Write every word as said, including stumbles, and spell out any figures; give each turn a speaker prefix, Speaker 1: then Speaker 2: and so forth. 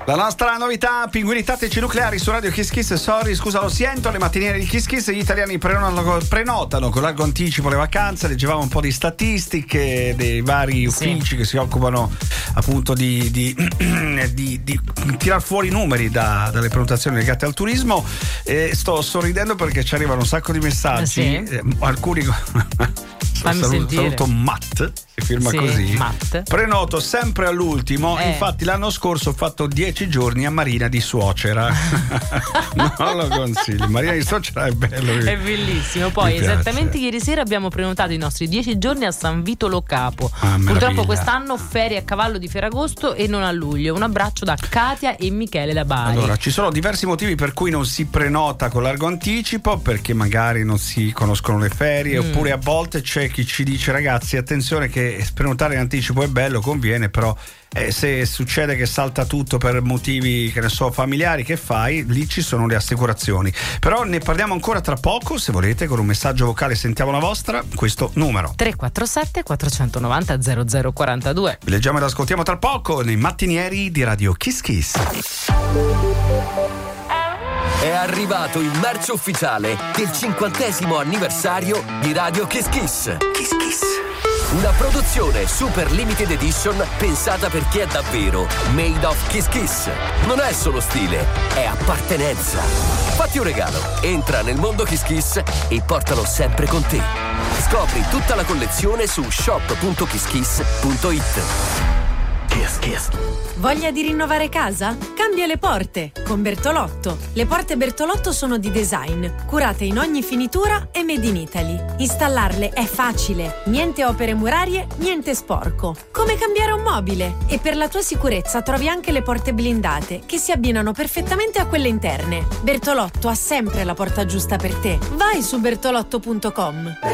Speaker 1: La nostra novità, pinguini tattici nucleari su Radio Kiss Kiss. Sorry, scusa, lo sento, le mattiniere di Kiss Kiss. Gli italiani prenotano, prenotano con largo anticipo le vacanze. Leggevamo un po' di statistiche dei vari uffici sì. che si occupano appunto di, di, di, di tirar fuori i numeri da, dalle prenotazioni legate al turismo. E sto sorridendo perché ci arrivano un sacco di messaggi, sì. eh, alcuni
Speaker 2: Fammi
Speaker 1: saluto,
Speaker 2: sentire.
Speaker 1: saluto Matt, si firma
Speaker 2: sì,
Speaker 1: così.
Speaker 2: Matt.
Speaker 1: Prenoto sempre all'ultimo.
Speaker 2: Eh.
Speaker 1: Infatti l'anno scorso ho fatto dieci giorni a Marina di Suocera. Non lo consiglio. Marina di Suocera è bello.
Speaker 2: È bellissimo. Poi esattamente ieri sera abbiamo prenotato i nostri dieci giorni a San Vito Lo Capo.
Speaker 1: Ah,
Speaker 2: purtroppo quest'anno ferie a cavallo di Ferragosto e non a luglio. Un abbraccio da Katia e Michele da Bari.
Speaker 1: Allora, ci sono diversi motivi per cui non si prenota con largo anticipo, perché magari non si conoscono le ferie, mm. oppure a volte c'è chi ci dice: ragazzi, attenzione che prenotare in anticipo è bello, conviene, però eh, se succede che salta tutto per motivi, che ne so, familiari, che fai? Lì ci sono le assicurazioni. Però ne parliamo ancora tra poco, se volete, con un messaggio vocale sentiamo la vostra, questo numero
Speaker 2: tre quattro sette quattro nove zero zero zero quattro due.
Speaker 1: Vi leggiamo ed ascoltiamo tra poco nei mattinieri di Radio Kiss Kiss.
Speaker 3: È arrivato il marcio ufficiale del cinquantesimo anniversario di Radio Kiss Kiss. Kiss Kiss. Una produzione super limited edition pensata per chi è davvero made of Kiss Kiss. Non è solo stile, è appartenenza. Fatti un regalo, entra nel mondo Kiss Kiss e portalo sempre con te. Scopri tutta la collezione su shop punto kiss kiss punto it. Kiss Kiss.
Speaker 4: Voglia di rinnovare casa? Cambia le porte con Bertolotto. Le porte Bertolotto sono di design, curate in ogni finitura e made in Italy. Installarle è facile, niente opere murarie, niente sporco. Come cambiare un mobile. E per la tua sicurezza trovi anche le porte blindate che si abbinano perfettamente a quelle interne. Bertolotto ha sempre la porta giusta per te. Vai su bertolotto punto com.